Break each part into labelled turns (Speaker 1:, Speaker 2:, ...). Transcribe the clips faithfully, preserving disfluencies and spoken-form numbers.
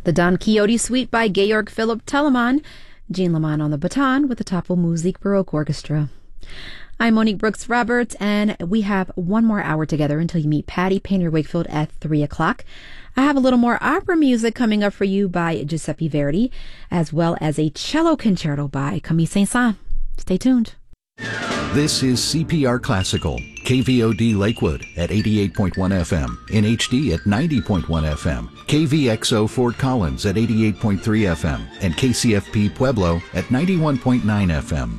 Speaker 1: The Don Quixote Suite by Georg Philipp Telemann. Jean Lamont on the baton with the Topol Musik Baroque Orchestra. I'm Monique Brooks Roberts, and we have one more hour together until you meet Patty Painter Wakefield at three o'clock. I have a little more opera music coming up for you by Giuseppe Verdi, as well as a cello concerto by Camille Saint-Saëns. Stay tuned.
Speaker 2: This is C P R Classical, K V O D Lakewood at eighty-eight point one F M, in H D at ninety point one F M, K V X O Fort Collins at eighty-eight point three F M, and K C F P Pueblo at ninety-one point nine F M.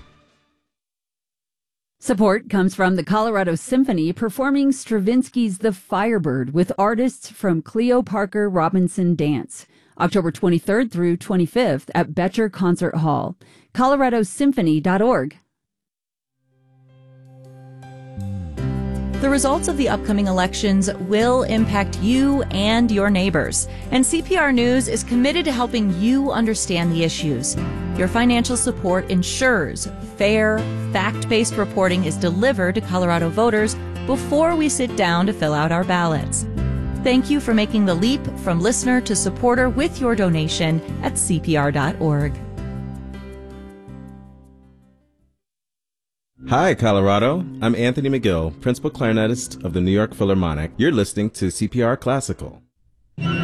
Speaker 3: Support comes from the Colorado Symphony performing Stravinsky's The Firebird with artists from Cleo Parker Robinson Dance, October twenty-third through twenty-fifth at Betcher Concert Hall. colorado symphony dot org.
Speaker 4: The results of the upcoming elections will impact you and your neighbors, and C P R News is committed to helping you understand the issues. Your financial support ensures fair, fact-based reporting is delivered to Colorado voters before we sit down to fill out our ballots. Thank you for making the leap from listener to supporter with your donation at C P R dot org.
Speaker 5: Hi, Colorado. I'm Anthony McGill, Principal Clarinetist of the New York Philharmonic. You're listening to C P R Classical.